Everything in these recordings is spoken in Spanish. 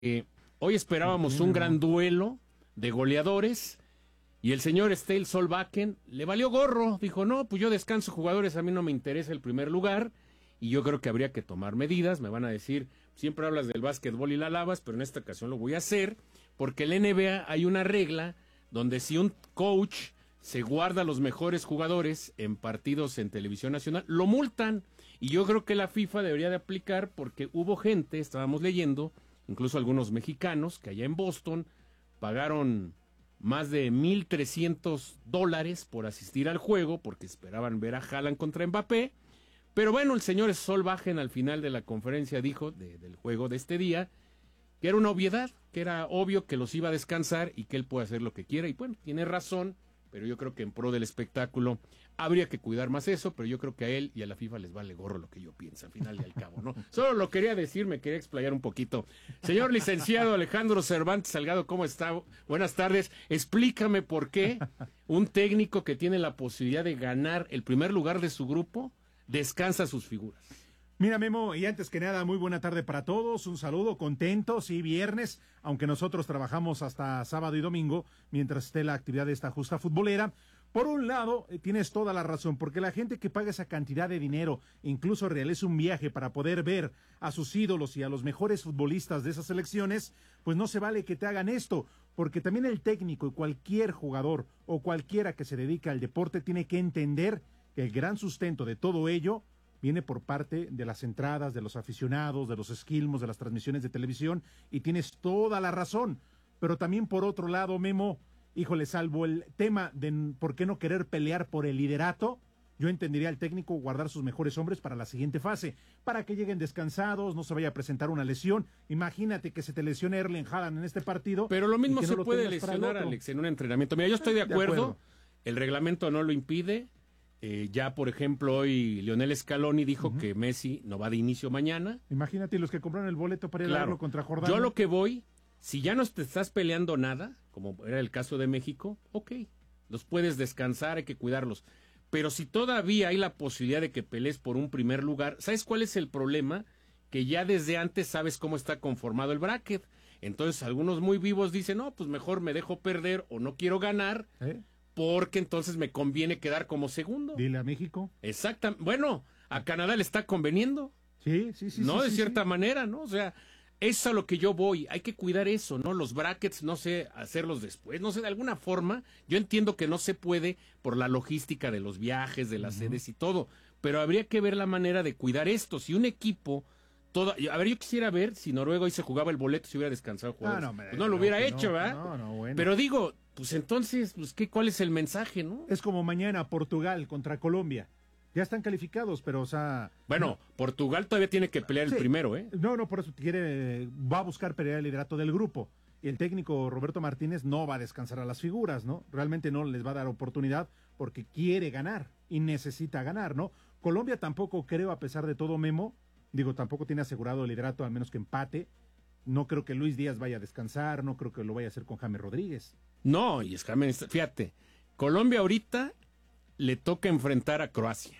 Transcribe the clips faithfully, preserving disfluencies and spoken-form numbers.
Eh, hoy esperábamos un gran duelo de goleadores y el señor Ståle Solbakken le valió gorro. Dijo, no, pues yo descanso jugadores, a mí no me interesa el primer lugar y yo creo que habría que tomar medidas. Me van a decir, siempre hablas del básquetbol y la lavas, pero en esta ocasión lo voy a hacer porque en la N B A hay una regla donde si un coach se guarda a los mejores jugadores en partidos en televisión nacional, lo multan. Y yo creo que la FIFA debería de aplicar porque hubo gente, estábamos leyendo, incluso algunos mexicanos, que allá en Boston pagaron más de mil trescientos dólares por asistir al juego, porque esperaban ver a Haaland contra Mbappé. Pero bueno, el señor Solbakken al final de la conferencia dijo, de, del juego de este día, que era una obviedad, que era obvio que los iba a descansar y que él puede hacer lo que quiera. Y bueno, tiene razón, pero yo creo que en pro del espectáculo habría que cuidar más eso, pero yo creo que a él y a la FIFA les vale gorro lo que yo pienso, al final y al cabo, ¿no? Solo lo quería decir, me quería explayar un poquito. Señor licenciado Alejandro Cervantes Salgado, ¿cómo está? Buenas tardes. Explícame por qué un técnico que tiene la posibilidad de ganar el primer lugar de su grupo descansa sus figuras. Mira, Memo, y antes que nada, muy buena tarde para todos, un saludo, contentos, sí, viernes, aunque nosotros trabajamos hasta sábado y domingo, mientras esté la actividad de esta justa futbolera. Por un lado, eh, tienes toda la razón, porque la gente que paga esa cantidad de dinero, incluso realiza un viaje para poder ver a sus ídolos y a los mejores futbolistas de esas selecciones, pues no se vale que te hagan esto, porque también el técnico y cualquier jugador o cualquiera que se dedica al deporte tiene que entender que el gran sustento de todo ello viene por parte de las entradas, de los aficionados, de los esquilmos, de las transmisiones de televisión, y tienes toda la razón. Pero también por otro lado, Memo, híjole, salvo el tema de por qué no querer pelear por el liderato, yo entendería al técnico guardar sus mejores hombres para la siguiente fase, para que lleguen descansados, no se vaya a presentar una lesión. Imagínate que se te lesione Erling Haaland en este partido. Pero lo mismo no se lo puede lesionar, Alex, en un entrenamiento. Mira, yo estoy de acuerdo, de acuerdo. El reglamento no lo impide. Eh, ya, por ejemplo, hoy Lionel Scaloni dijo uh-huh. que Messi no va de inicio mañana. Imagínate los que compraron el boleto para ir a verlo contra Jordania. Yo lo que voy, si ya no te estás peleando nada, como era el caso de México, ok, los puedes descansar, hay que cuidarlos. Pero si todavía hay la posibilidad de que pelees por un primer lugar, ¿sabes cuál es el problema? Que ya desde antes sabes cómo está conformado el bracket. Entonces algunos muy vivos dicen, no, pues mejor me dejo perder o no quiero ganar. ¿Eh? Porque entonces me conviene quedar como segundo. Dile a México. Exactamente. Bueno, a Canadá le está conveniendo. Sí, sí, sí. No, sí, de sí, cierta sí. manera, ¿no? O sea, es a lo que yo voy. Hay que cuidar eso, ¿no? Los brackets, no sé, hacerlos después. No sé, de alguna forma, yo entiendo que no se puede por la logística de los viajes, de las uh-huh. sedes y todo. Pero habría que ver la manera de cuidar esto. Si un equipo... Toda, a ver, yo quisiera ver si Noruega hoy se jugaba el boleto, si hubiera descansado jugadores. Ah, no, pues no lo hubiera hecho, no, ¿verdad? No, no, bueno. Pero digo, pues entonces, pues ¿qué, ¿cuál es el mensaje, no? Es como mañana Portugal contra Colombia. Ya están calificados, pero o sea... Bueno, no. Portugal todavía tiene que pelear sí. el primero, ¿eh? No, no, por eso quiere, va a buscar pelear el liderato del grupo. Y el técnico Roberto Martínez no va a descansar a las figuras, ¿no? Realmente no les va a dar oportunidad porque quiere ganar y necesita ganar, ¿no? Colombia tampoco creo, a pesar de todo, Memo, digo, tampoco tiene asegurado el liderato, al menos que empate. No creo que Luis Díaz vaya a descansar, no creo que lo vaya a hacer con James Rodríguez. No, y es James, fíjate, Colombia ahorita le toca enfrentar a Croacia.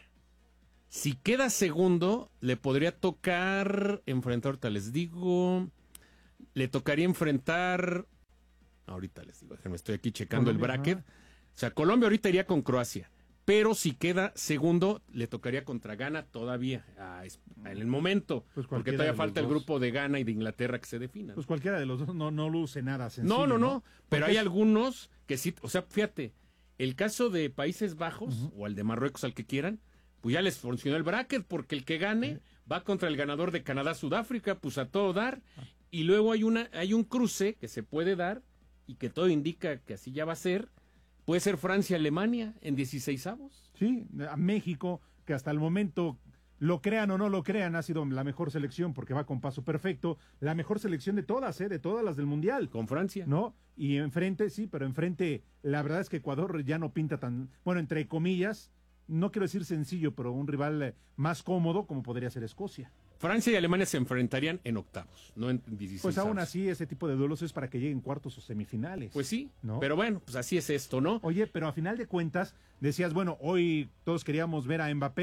Si queda segundo, le podría tocar enfrentar, ahorita les digo, le tocaría enfrentar, ahorita les digo, déjenme, estoy aquí checando Colombia, el bracket. ¿No? O sea, Colombia ahorita iría con Croacia. Pero si queda segundo, le tocaría contra Ghana todavía, a, en el momento, pues porque todavía falta el grupo de Ghana y de Inglaterra que se definan. Pues cualquiera de los dos no, no luce nada sencillo. No, no, no, ¿no? pero porque hay es... algunos que sí, o sea, fíjate, el caso de Países Bajos, uh-huh. o el de Marruecos, al que quieran, pues ya les funcionó el bracket, porque el que gane uh-huh. va contra el ganador de Canadá-Sudáfrica, pues a todo dar, uh-huh. y luego hay una, hay un cruce que se puede dar, y que todo indica que así ya va a ser. Puede ser Francia-Alemania en dieciseisavos. Sí, a México, que hasta el momento, lo crean o no lo crean, ha sido la mejor selección porque va con paso perfecto. La mejor selección de todas, ¿eh? De todas las del Mundial. Con Francia. ¿No? Y enfrente, sí, pero enfrente, la verdad es que Ecuador ya no pinta tan, bueno, entre comillas, no quiero decir sencillo, pero un rival más cómodo como podría ser Escocia. Francia y Alemania se enfrentarían en octavos, no en dieciséis. Pues aún así, ese tipo de duelos es para que lleguen cuartos o semifinales. Pues sí, ¿no? Pero bueno, pues así es esto, ¿no? Oye, pero a final de cuentas, decías, bueno, hoy todos queríamos ver a Mbappé,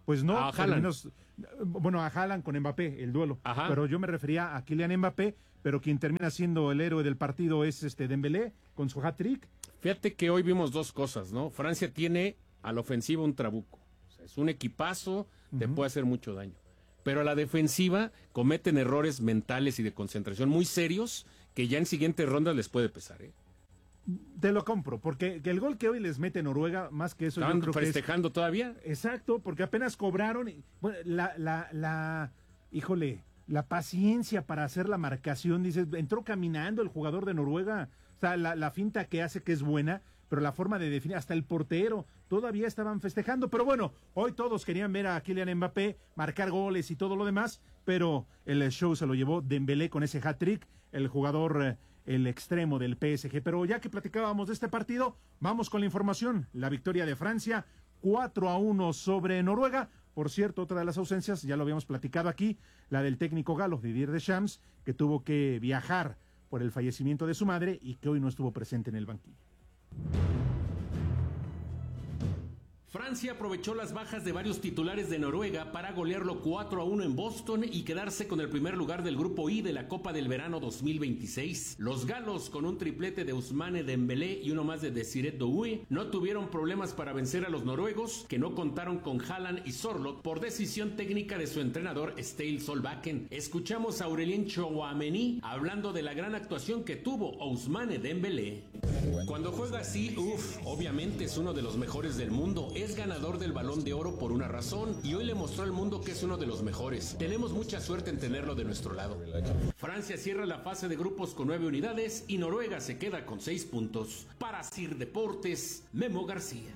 Pues no, a Haaland. menos, bueno, a Haaland con Mbappé, el duelo. Ajá. Pero yo me refería a Kylian Mbappé, pero quien termina siendo el héroe del partido es este Dembélé con su hat-trick. Fíjate que hoy vimos dos cosas, ¿no? Francia tiene a la ofensiva un trabuco. O sea, es un equipazo, te uh-huh. puede hacer mucho daño. Pero a la defensiva cometen errores mentales y de concentración muy serios que ya en siguientes rondas les puede pesar, ¿eh? Te lo compro, porque el gol que hoy les mete Noruega, más que eso, ¿Estaban yo creo festejando que es... todavía? Exacto, porque apenas cobraron. Y, bueno, la, la, la, híjole, la paciencia para hacer la marcación, dices, entró caminando el jugador de Noruega, o sea, la, la finta que hace que es buena, pero la forma de definir, hasta el portero, todavía estaban festejando, pero bueno, hoy todos querían ver a Kylian Mbappé marcar goles y todo lo demás, pero el show se lo llevó Dembélé con ese hat-trick, el jugador... Eh, el extremo del P S G. Pero ya que platicábamos de este partido, vamos con la información. La victoria de Francia, cuatro a uno sobre Noruega. Por cierto, otra de las ausencias, ya lo habíamos platicado aquí, la del técnico galo, Didier Deschamps, que tuvo que viajar por el fallecimiento de su madre y que hoy no estuvo presente en el banquillo. Francia aprovechó las bajas de varios titulares de Noruega para golearlo cuatro a uno en Boston y quedarse con el primer lugar del grupo I de la Copa del Verano dos mil veintiséis. Los galos, con un triplete de Ousmane Dembélé y uno más de Desiré Doué, no tuvieron problemas para vencer a los noruegos, que no contaron con Haaland y Sørloth por decisión técnica de su entrenador Ståle Solbakken. Escuchamos a Aurélien Tchouaméni hablando de la gran actuación que tuvo Ousmane Dembélé. Cuando juega así, uff, obviamente es uno de los mejores del mundo. Es ganador del Balón de Oro por una razón y hoy le mostró al mundo que es uno de los mejores. Tenemos mucha suerte en tenerlo de nuestro lado. Francia cierra la fase de grupos con nueve unidades y Noruega se queda con seis puntos. Para Sir Deportes, Memo García.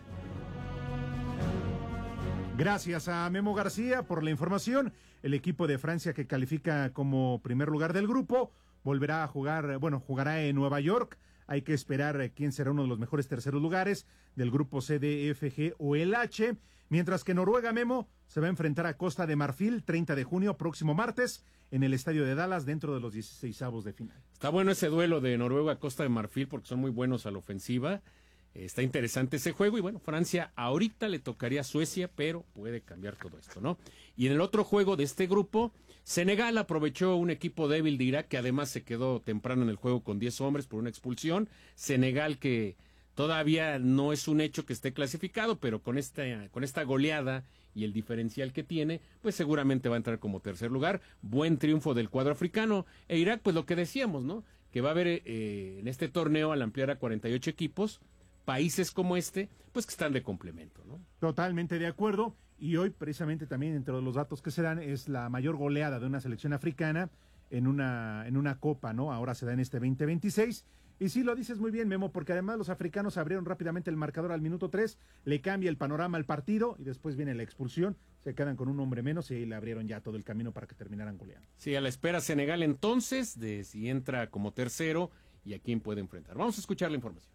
Gracias a Memo García por la información. El equipo de Francia, que califica como primer lugar del grupo, volverá a jugar, bueno, jugará en Nueva York. Hay que esperar quién será uno de los mejores terceros lugares del grupo C, D, F, G o el H, mientras que Noruega, Memo, se va a enfrentar a Costa de Marfil treinta de junio, próximo martes, en el estadio de Dallas, dentro de los dieciseisavos de final. Está bueno ese duelo de Noruega-Costa de Marfil porque son muy buenos a la ofensiva. Está interesante ese juego y bueno, Francia ahorita le tocaría a Suecia, pero puede cambiar todo esto, ¿no? Y en el otro juego de este grupo, Senegal aprovechó un equipo débil de Irak que además se quedó temprano en el juego con diez hombres por una expulsión. Senegal, que todavía no es un hecho que esté clasificado, pero con esta, con esta goleada y el diferencial que tiene, pues seguramente va a entrar como tercer lugar. Buen triunfo del cuadro africano. E Irak, pues lo que decíamos, ¿no? Que va a haber eh, en este torneo, al ampliar a cuarenta y ocho equipos, países como este, pues que están de complemento, ¿no? Totalmente de acuerdo. Y hoy, precisamente, también entre los datos que se dan, es la mayor goleada de una selección africana en una, en una copa, ¿no? Ahora se da en este veinte veintiséis. Y sí, lo dices muy bien, Memo, porque además los africanos abrieron rápidamente el marcador al minuto tres, le cambia el panorama al partido y después viene la expulsión, se quedan con un hombre menos y ahí le abrieron ya todo el camino para que terminaran goleando. Sí, a la espera Senegal entonces, de si entra como tercero y a quién puede enfrentar. Vamos a escuchar la información.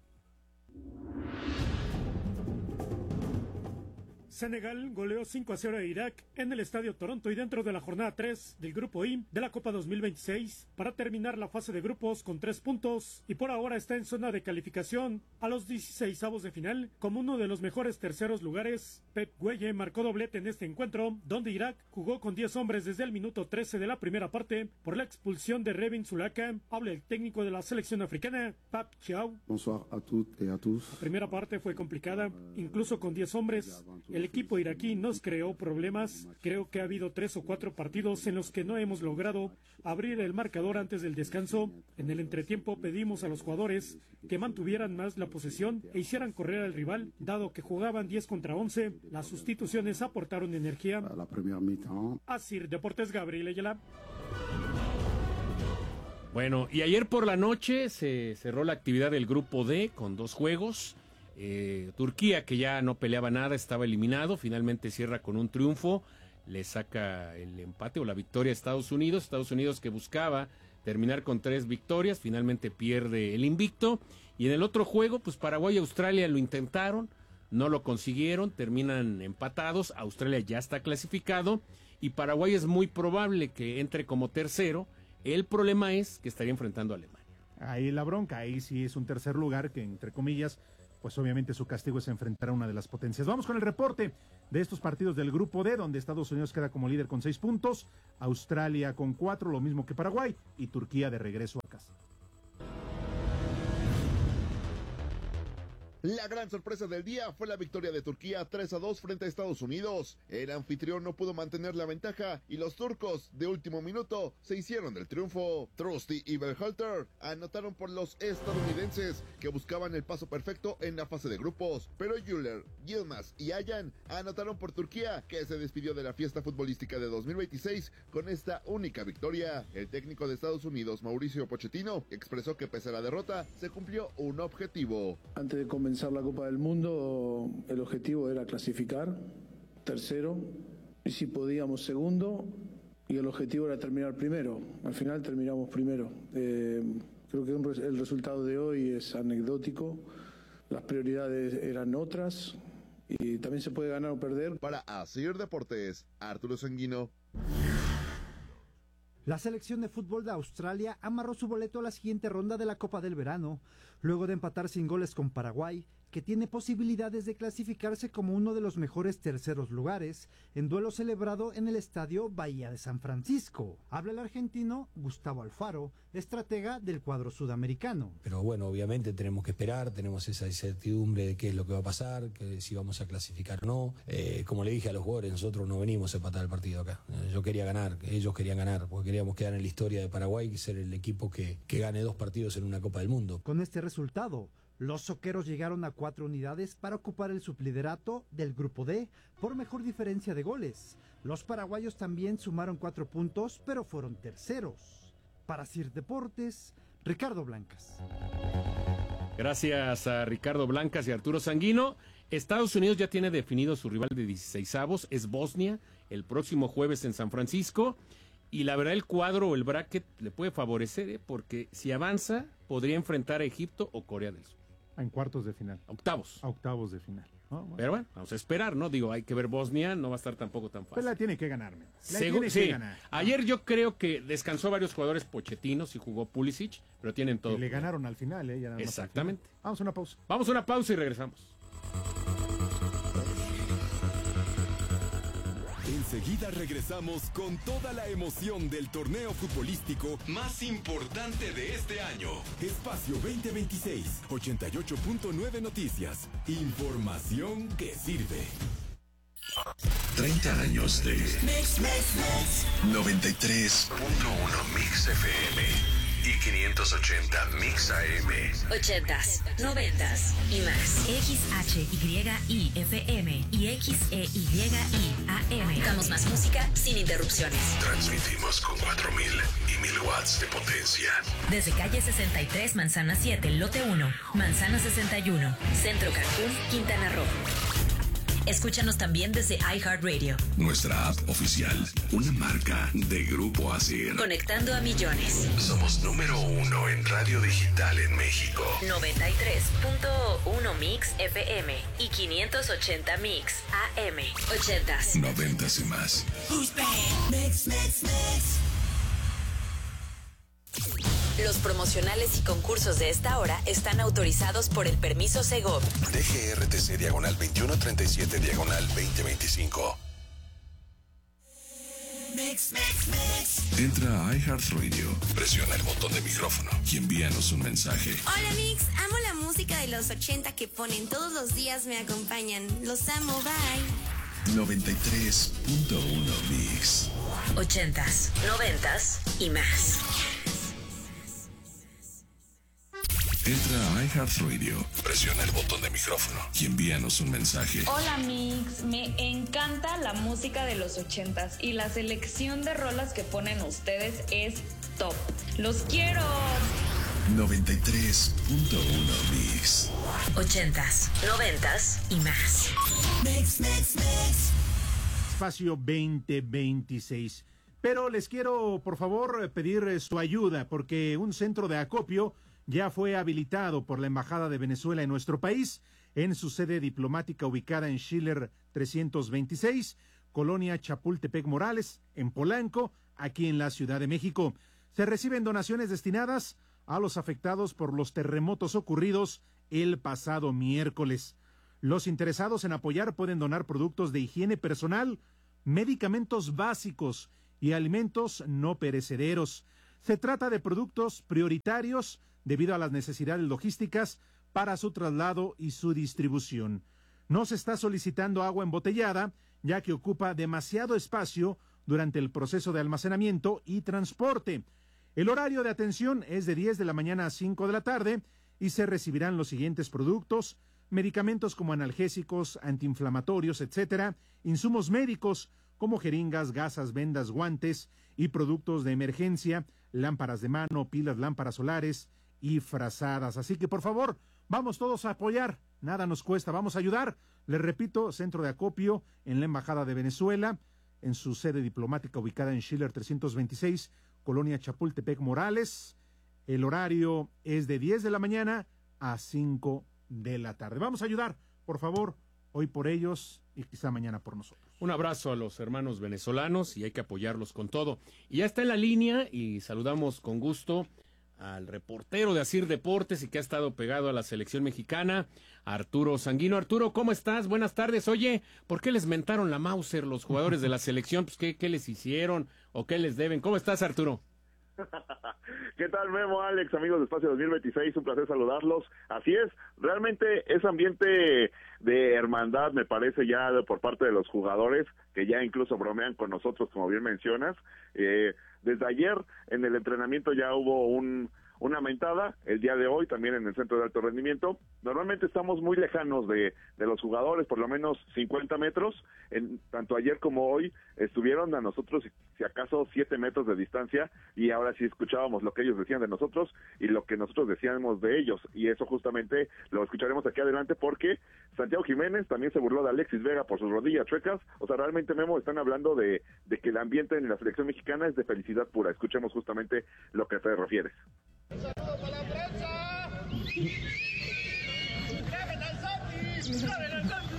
Senegal goleó cinco a cero a Irak en el Estadio Toronto y dentro de la jornada tres del Grupo I de la Copa dos mil veintiséis para terminar la fase de grupos con tres puntos y por ahora está en zona de calificación a los dieciseisavos de final como uno de los mejores terceros lugares. Pep Gueye marcó doblete en este encuentro donde Irak jugó con diez hombres desde el minuto trece de la primera parte por la expulsión de Revin Zulaka. Habla el técnico de la selección africana, Pap Thiaw. Bonsoir a toutes et a tous. La primera parte fue complicada, incluso con diez hombres. El equipo iraquí nos creó problemas. Creo que ha habido tres o cuatro partidos en los que no hemos logrado abrir el marcador antes del descanso. En el entretiempo pedimos a los jugadores que mantuvieran más la posesión e hicieran correr al rival, dado que jugaban diez contra once. Las sustituciones aportaron energía. La primera mitad. Así, Deportes, Gabriel Ayala. Bueno, y ayer por la noche se cerró la actividad del Grupo D con dos juegos. Eh, Turquía, que ya no peleaba nada, estaba eliminado, finalmente cierra con un triunfo, le saca el empate o la victoria a Estados Unidos, Estados Unidos que buscaba terminar con tres victorias, finalmente pierde el invicto, y en el otro juego, pues Paraguay y Australia lo intentaron, no lo consiguieron, terminan empatados, Australia ya está clasificado, y Paraguay es muy probable que entre como tercero, el problema es que estaría enfrentando a Alemania. Ahí la bronca, ahí sí es un tercer lugar que, entre comillas, pues obviamente su castigo es enfrentar a una de las potencias. Vamos con el reporte de estos partidos del Grupo D, donde Estados Unidos queda como líder con seis puntos, Australia con cuatro, lo mismo que Paraguay, y Turquía de regreso a casa. La gran sorpresa del día fue la victoria de Turquía tres a dos frente a Estados Unidos. El anfitrión no pudo mantener la ventaja y los turcos de último minuto se hicieron del triunfo. Trusty y Berhalter anotaron por los estadounidenses que buscaban el paso perfecto en la fase de grupos, pero Güler, Yilmaz y Ayan anotaron por Turquía, que se despidió de la fiesta futbolística de dos mil veintiséis con esta única victoria. El técnico de Estados Unidos, Mauricio Pochettino, expresó que pese a la derrota se cumplió un objetivo. Antes de comenzar la Copa del Mundo, el objetivo era clasificar tercero y si podíamos segundo, y el objetivo era terminar primero. Al final terminamos primero. Eh, creo que un, el resultado de hoy es anecdótico, las prioridades eran otras y también se puede ganar o perder. Para Asir Deportes, Arturo Sanguino. La selección de fútbol de Australia amarró su boleto a la siguiente ronda de la Copa del Verano, luego de empatar sin goles con Paraguay, que tiene posibilidades de clasificarse como uno de los mejores terceros lugares, en duelo celebrado en el estadio Bahía de San Francisco. Habla el argentino Gustavo Alfaro, estratega del cuadro sudamericano. Pero bueno, obviamente tenemos que esperar, tenemos esa incertidumbre de qué es lo que va a pasar, que si vamos a clasificar o no. Eh, como le dije a los jugadores, nosotros no venimos a empatar el partido acá. Eh, yo quería ganar, ellos querían ganar, porque queríamos quedar en la historia de Paraguay y ser el equipo que, que gane dos partidos en una Copa del Mundo. Con este resultado, los soqueros llegaron a cuatro unidades para ocupar el subliderato del Grupo D por mejor diferencia de goles. Los paraguayos también sumaron cuatro puntos, pero fueron terceros. Para Sir Deportes, Ricardo Blancas. Gracias a Ricardo Blancas y Arturo Sanguino. Estados Unidos ya tiene definido su rival de dieciseisavos, es Bosnia, el próximo jueves en San Francisco. Y la verdad el cuadro o el bracket le puede favorecer, ¿eh? Porque si avanza podría enfrentar a Egipto o Corea del Sur. En cuartos de final. Octavos. A octavos de final. Oh, bueno. Pero bueno, vamos a esperar, ¿no? Digo, hay que ver Bosnia, no va a estar tampoco tan fácil. Pues la tiene que ganar, man. La Segu- tiene sí. que ganar. Ayer yo creo que descansó varios jugadores pochetinos y jugó Pulisic, pero tienen todo. Y le ganaron al final, ¿eh? Ya nada más Exactamente. al final. Vamos a una pausa. Vamos a una pausa y regresamos. Enseguida regresamos con toda la emoción del torneo futbolístico más importante de este año. Espacio veinte veintiséis, ochenta y ocho punto nueve Noticias. Información que sirve. treinta años de Mix, Mix, Mix. noventa y tres punto uno Mix F M y quinientos ochenta Mix A M. ochentas, noventas y más. X H Y I F M y X E Y I A M. Damos más música sin interrupciones. Transmitimos con cuatro mil y mil watts de potencia. Desde calle sesenta y tres, Manzana siete, lote uno, Manzana sesenta y uno. Centro Cancún, Quintana Roo. Escúchanos también desde iHeartRadio. Nuestra app oficial, una marca de Grupo Asir. Conectando a millones. Somos número uno en radio digital en México. noventa y tres punto uno Mix F M y quinientos ochenta Mix A M. ochentas. Noventas y más. Mix, mix, mix. Los promocionales y concursos de esta hora están autorizados por el permiso Segov. D G R T C diagonal veintiuno treinta y siete diagonal veinte veinticinco. Mix, mix, mix. Entra a iHeartRadio, presiona el botón de micrófono y envíanos un mensaje. Hola Mix, amo la música de los ochenta que ponen todos los días, me acompañan. Los amo, bye. noventa y tres punto uno Mix. ochentas, noventas y más. Entra a iHeartRadio, presiona el botón de micrófono y envíanos un mensaje. Hola Mix, me encanta la música de los ochentas y la selección de rolas que ponen ustedes es top. ¡Los quiero! noventa y tres punto uno Mix. ochentas, noventas y más. Mix, mix, mix. Espacio veinte veintiséis. Pero les quiero, por favor, pedir su ayuda porque un centro de acopio ya fue habilitado por la Embajada de Venezuela en nuestro país, en su sede diplomática ubicada en Schiller trescientos veintiséis, Colonia Chapultepec Morales, en Polanco, aquí en la Ciudad de México. Se reciben donaciones destinadas a los afectados por los terremotos ocurridos el pasado miércoles. Los interesados en apoyar pueden donar productos de higiene personal, medicamentos básicos y alimentos no perecederos. Se trata de productos prioritarios debido a las necesidades logísticas para su traslado y su distribución. No se está solicitando agua embotellada, ya que ocupa demasiado espacio durante el proceso de almacenamiento y transporte. El horario de atención es de diez de la mañana a cinco de la tarde y se recibirán los siguientes productos: medicamentos como analgésicos, antiinflamatorios, etcétera, insumos médicos como jeringas, gasas, vendas, guantes y productos de emergencia, lámparas de mano, pilas, lámparas solares y frazadas. Así que, por favor, vamos todos a apoyar. Nada nos cuesta, vamos a ayudar. Les repito, centro de acopio en la Embajada de Venezuela, en su sede diplomática ubicada en Schiller trescientos veintiséis, Colonia Chapultepec, Morales. El horario es de diez de la mañana a cinco de la tarde. Vamos a ayudar, por favor, hoy por ellos y quizá mañana por nosotros. Un abrazo a los hermanos venezolanos y hay que apoyarlos con todo. Y ya está en la línea y saludamos con gusto al reportero de Asir Deportes y que ha estado pegado a la selección mexicana, Arturo Sanguino. Arturo, ¿cómo estás? Buenas tardes. Oye, ¿por qué les mentaron la Mauser los jugadores de la selección? Pues, ¿qué, qué les hicieron o qué les deben? ¿Cómo estás, Arturo? ¿Qué tal, Memo, Alex, amigos de Espacio dos mil veintiséis? Un placer saludarlos. Así es, realmente es ambiente de hermandad, me parece, ya por parte de los jugadores, que ya incluso bromean con nosotros, como bien mencionas. Eh, desde ayer en el entrenamiento ya hubo un una mentada, el día de hoy también en el centro de alto rendimiento. Normalmente estamos muy lejanos de, de los jugadores, por lo menos cincuenta metros, en, tanto ayer como hoy estuvieron a nosotros, si acaso, siete metros de distancia, y ahora sí escuchábamos lo que ellos decían de nosotros y lo que nosotros decíamos de ellos, y eso justamente lo escucharemos aquí adelante porque Santiago Jiménez también se burló de Alexis Vega por sus rodillas chuecas. O sea, realmente, Memo, están hablando de, de que el ambiente en la selección mexicana es de felicidad pura. Escuchemos justamente lo que te refieres. Un saludo para la prensa. ¡Graben al Santi! ¡Graben al Santi!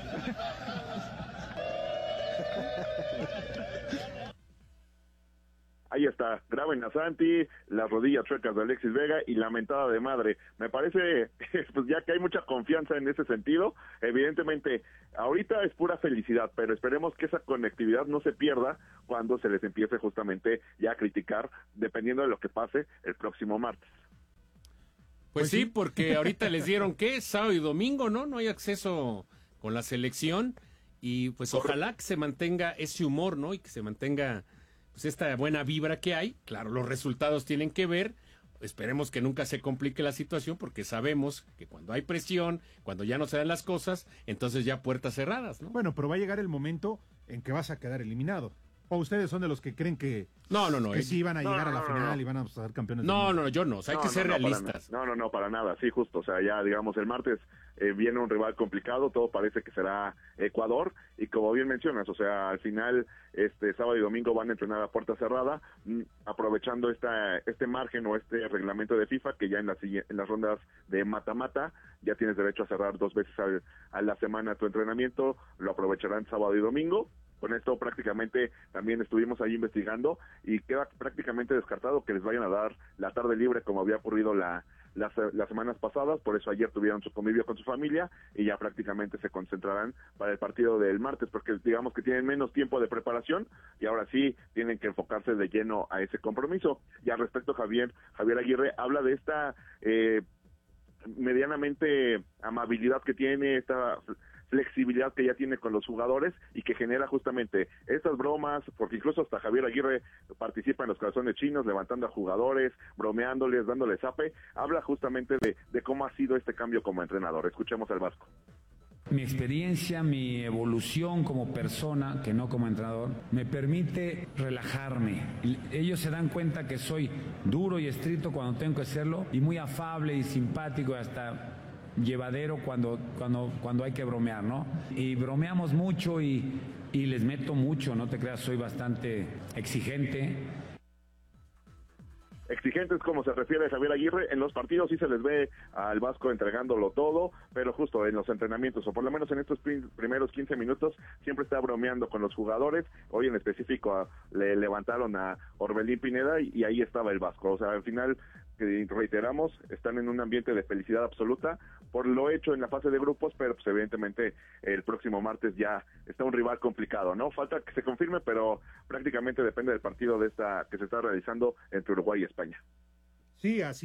Ahí está, graben a Santi, las rodillas chuecas de Alexis Vega y la mentada de madre. Me parece, pues ya que hay mucha confianza en ese sentido, evidentemente, ahorita es pura felicidad, pero esperemos que esa conectividad no se pierda cuando se les empiece justamente ya a criticar, dependiendo de lo que pase el próximo martes. Pues sí, porque ahorita les dieron, ¿qué? Sábado y domingo, ¿no? No hay acceso con la selección y pues ojalá que se mantenga ese humor, ¿no? Y que se mantenga pues esta buena vibra que hay. Claro, los resultados tienen que ver. Esperemos que nunca se complique la situación porque sabemos que cuando hay presión, cuando ya no se dan las cosas, entonces ya puertas cerradas, ¿no? Bueno, pero va a llegar el momento en que vas a quedar eliminado. ¿O ustedes son de los que creen que, no, no, no, que eh, sí van a no, llegar no, a la no, final no. y van a ser campeones? No, del mundo? no, yo no. O sea, hay no, que no, ser no, realistas. No, no, no, para nada. Sí, justo. O sea, ya, digamos, el martes eh, viene un rival complicado. Todo parece que será Ecuador. Y como bien mencionas, o sea, al final, este sábado y domingo van a entrenar a puerta cerrada, mm, aprovechando esta este margen o este reglamento de FIFA, que ya en las, en las rondas de mata-mata ya tienes derecho a cerrar dos veces a, a la semana tu entrenamiento. Lo aprovecharán sábado y domingo. Con esto prácticamente también estuvimos ahí investigando y queda prácticamente descartado que les vayan a dar la tarde libre como había ocurrido la, las, las semanas pasadas. Por eso ayer tuvieron su convivio con su familia y ya prácticamente se concentrarán para el partido del martes, porque digamos que tienen menos tiempo de preparación y ahora sí tienen que enfocarse de lleno a ese compromiso. Y al respecto, Javier, Javier Aguirre habla de esta eh, medianamente amabilidad que tiene, esta flexibilidad que ya tiene con los jugadores y que genera justamente estas bromas, porque incluso hasta Javier Aguirre participa en los corazones chinos, levantando a jugadores, bromeándoles, dándoles zape. Habla justamente de, de cómo ha sido este cambio como entrenador. Escuchemos al Vasco. Mi experiencia, mi evolución como persona, que no como entrenador, me permite relajarme. Ellos se dan cuenta que soy duro y estricto cuando tengo que serlo y muy afable y simpático y hasta llevadero cuando, cuando, cuando hay que bromear, ¿no? Y bromeamos mucho y, y les meto mucho, no te creas, soy bastante exigente. Exigentes como se refiere a Javier Aguirre, en los partidos sí se les ve al Vasco entregándolo todo, pero justo en los entrenamientos, o por lo menos en estos prim- primeros quince minutos, siempre está bromeando con los jugadores. Hoy en específico a, le levantaron a Orbelín Pineda y, y ahí estaba el Vasco. O sea, al final que reiteramos, están en un ambiente de felicidad absoluta por lo hecho en la fase de grupos, pero pues evidentemente el próximo martes ya está un rival complicado, ¿no? Falta que se confirme, pero prácticamente depende del partido de esta que se está realizando entre Uruguay y España. Sí, así